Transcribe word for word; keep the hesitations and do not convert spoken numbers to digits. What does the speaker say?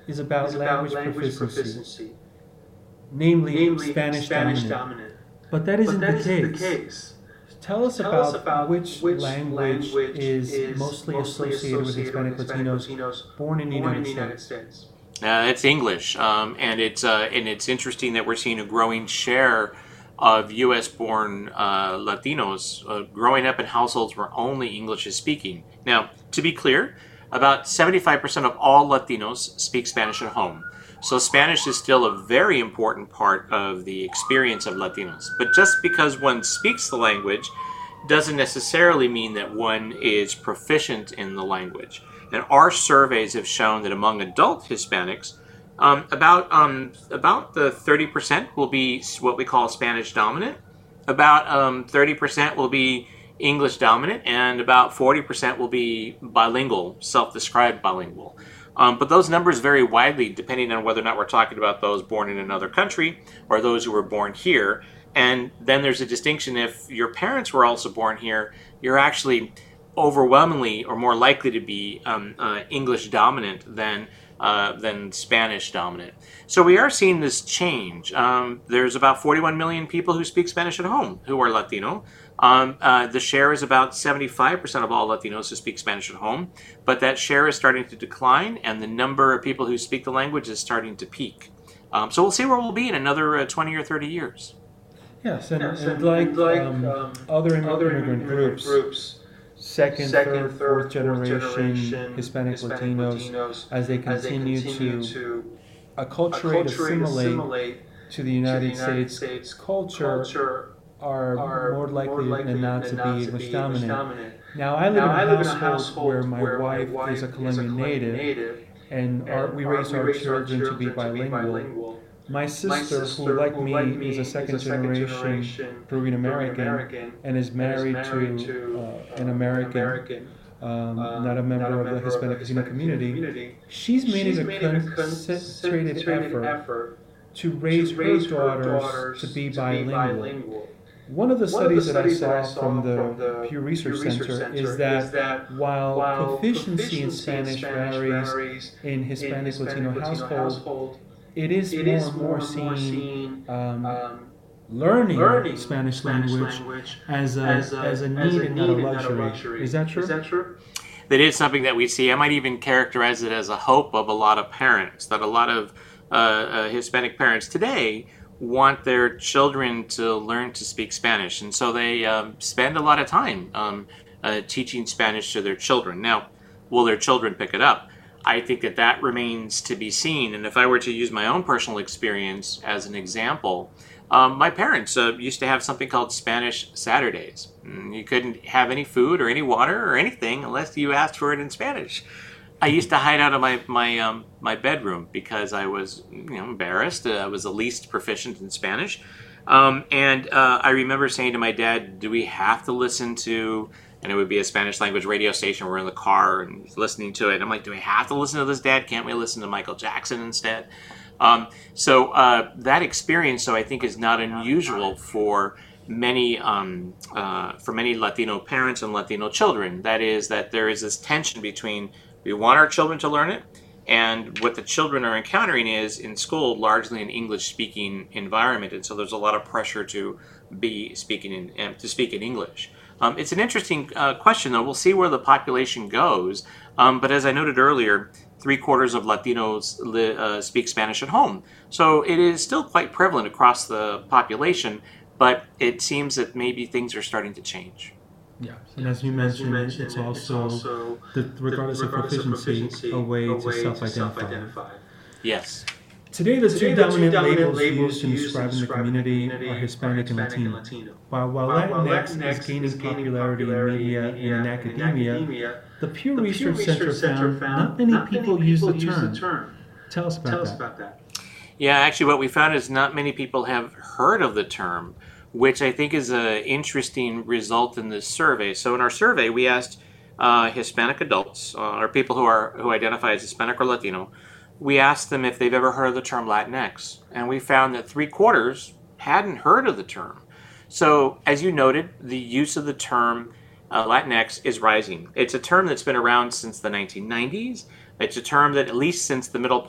is about is about language language proficiency, proficiency, namely namely Spanish Spanish dominant. dominant. But that But isn't that the isn't the case. case. Tell us Tell us about about which which language language is is mostly mostly associated with associated with Hispanic Hispanic Latinos Latinos born in the born in United the United States. States. Uh, it's English, um, and it's uh, and it's interesting that we're seeing a growing share of U S-born uh, Latinos uh, growing up in households where only English is speaking. Now, to be clear, about seventy-five percent of all Latinos speak Spanish at home. So Spanish is still a very important part of the experience of Latinos. But just because one speaks the language doesn't necessarily mean that one is proficient in the language. And our surveys have shown that among adult Hispanics, um, about um, about the thirty percent will be what we call Spanish dominant, about um, thirty percent will be English dominant, and about forty percent will be bilingual, self-described bilingual. Um, but those numbers vary widely depending on whether or not we're talking about those born in another country or those who were born here. And then there's a distinction: if your parents were also born here, you're actually overwhelmingly or more likely to be um, uh, English dominant than uh, than Spanish dominant. So we are seeing this change. Um, there's about forty-one million people who speak Spanish at home who are Latino. Um, uh, the share is about seventy-five percent of all Latinos who speak Spanish at home, but that share is starting to decline, and the number of people who speak the language is starting to peak. Um, so we'll see where we'll be in another uh, twenty or thirty years. Yes, and, Yes, and and like, like um, um, other immigrant, other immigrant groups, groups, second, second, third, third, fourth generation, generation Hispanic, Hispanic Latinos, Latinos, as they as they continue, continue to, to acculturate, acculturate, assimilate, assimilate to the United, to the United States, States culture, culture, are, are more likely, more likely than not than to not be to English be dominant. English dominant. Now, I live, Now, in, a I live in a household household where my where my wife, wife is a is a Colombian Colombian native, native, and and our, we our, raise we our raise our children to be children to be bilingual. bilingual. My sister, My sister, who like who me, like me, is a is second, a second generation, generation Peruvian American, Peruvian-American, and is married, and is married to, to uh, an uh, American, an American um, um, not a member not a of the member Hispanic of the Latino Hispanic community. community. She's made She's it a made it a concentrated concentrated effort effort to raise, to raise her, her daughters daughters to be to bilingual. be bilingual. One of the One of the studies, that, I studies that I saw saw from the, from the Pew Research, Pew Research Center, Center is that, is that while, while proficiency in proficiency in Spanish, Spanish varies, varies in Hispanic, in Hispanic Latino, Latino household, household, it is it more is and more more and more seen, seen um, um, learning, learning Spanish, Spanish language, language as a, as a, as a need, as a and, need not a and not a luxury. luxury. Is that true? Is that true? That is something that we see. I might even characterize it as a hope of a lot of parents, that a lot of uh, uh, Hispanic parents today want their children to learn to speak Spanish. And so they um, spend a lot of time um, uh, teaching Spanish to their children. Now, will their children pick it up? I think that that remains to be seen. And if I were to use my own personal experience as an example, um, my parents uh, used to have something called Spanish Saturdays. You couldn't have any food or any water or anything unless you asked for it in Spanish. I used to hide out of my my um, my bedroom because I was you know embarrassed. Uh, I was the least proficient in Spanish, um, and uh, I remember saying to my dad, "Do we have to listen to?" And it would be a Spanish language radio station. We're in the car and listening to it. And I'm like, "Do we have to listen to this, Dad? Can't we listen to Michael Jackson instead?" Um, so uh, that experience, so I think, is not unusual for many um, uh, for many Latino parents and Latino children. That is, that there is this tension between we want our children to learn it, and what the children are encountering is in school largely an English-speaking environment, and so there's a lot of pressure to be speaking in um, to speak in English. Um, it's an interesting uh, question, though. We'll see where the population goes. Um, but as I noted earlier, three quarters of Latinos li- uh, speak Spanish at home, so it is still quite prevalent across the population. But it seems that maybe things are starting to change. Yeah, and as you mentioned, mentioned, it's it's also, also the, regardless, the, of, regardless proficiency, of proficiency, a way, a to, way self-identify. to self-identify. Yes. Today, the Today, two the dominant, two dominant labels, labels used in used in describing the describing community, the community are Hispanic, are and, Hispanic Latino. and Latino. While, while, While, while Latinx, Latinx is gaining is gaining popularity, popularity in media in media and in and in academia, academia, the Pew the Research, Pew Center, Research Center found found not many not people, many use, people the use the term. term. Tell us about Tell that. us about that. Yeah, actually what we found is not many people have heard of the term, which I think is an interesting result in this survey. So in our survey, we asked uh, Hispanic adults, uh, or people who are who identify as Hispanic or Latino, we asked them if they've ever heard of the term Latinx, and we found that three quarters hadn't heard of the term. So as you noted, the use of the term uh, Latinx is rising. It's a term that's been around since the nineteen nineties. It's a term that, at least since the middle